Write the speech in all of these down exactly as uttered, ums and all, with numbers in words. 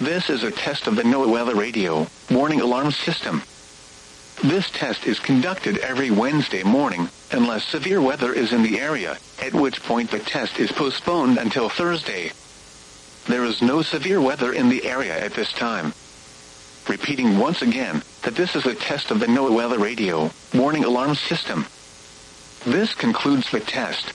This is a test of the NOAA radio warning alarm system. This test is conducted every Wednesday morning, unless severe weather is in the area, at which point the test is postponed until Thursday. There is no severe weather in the area at this time. Repeating once again, that this is a test of the NOAA radio warning alarm system. This concludes the test.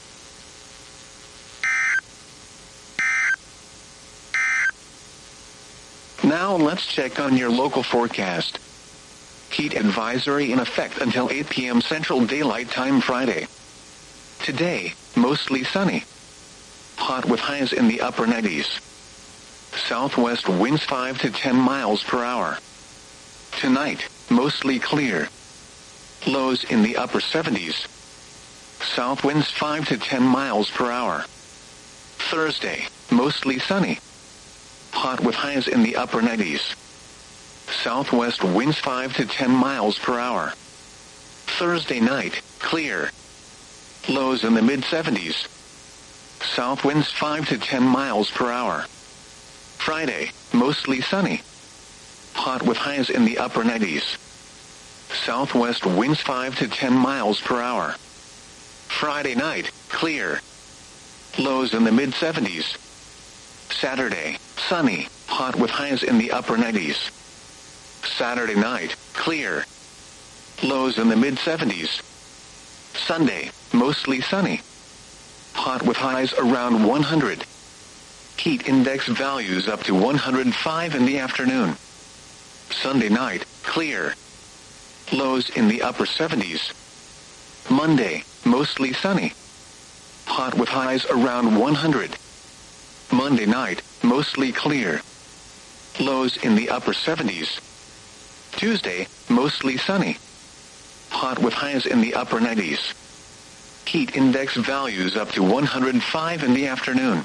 Now let's check on your local forecast. Heat advisory in effect until eight p.m. Central Daylight Time Friday. Today, mostly sunny. Hot with highs in the upper nineties. Southwest winds five to ten miles per hour. Tonight, mostly clear. Lows in the upper seventies. South winds five to ten miles per hour. Thursday, mostly sunny. Hot with highs in the upper nineties. Southwest winds five to ten miles per hour. Thursday night, clear. Lows in the mid seventies. South winds five to ten miles per hour. Friday, mostly sunny. Hot with highs in the upper nineties. Southwest winds five to ten miles per hour. Friday night, clear. Lows in the mid seventies. Saturday, sunny, hot with highs in the upper nineties. Saturday night, clear. Lows in the mid seventies. Sunday, mostly sunny. Hot with highs around one hundred. Heat index values up to one hundred five in the afternoon. Sunday night, clear. Lows in the upper seventies. Monday, mostly sunny. Hot with highs around one hundred. Monday night, mostly clear. Lows in the upper seventies. Tuesday, mostly sunny. Hot with highs in the upper nineties. Heat index values up to one hundred five in the afternoon.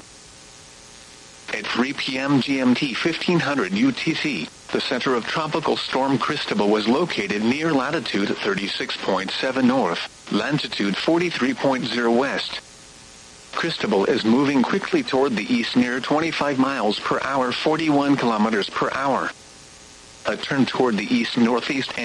At three p.m. G M T fifteen hundred U T C, the center of Tropical Storm Cristobal was located near latitude thirty-six point seven north, longitude forty-three point zero west. Cristobal is moving quickly toward the east near twenty-five miles per hour, forty-one kilometers per hour. A turn toward the east-northeast